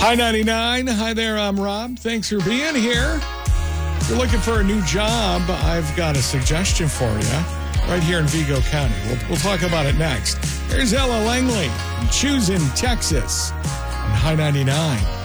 Hi 99. Hi there, I'm Rob. Thanks for being here. If you're looking for a new job, I've got a suggestion for you right here in Vigo County. We'll talk about it next. Here's Ella Langley, Choosing Texas on High 99.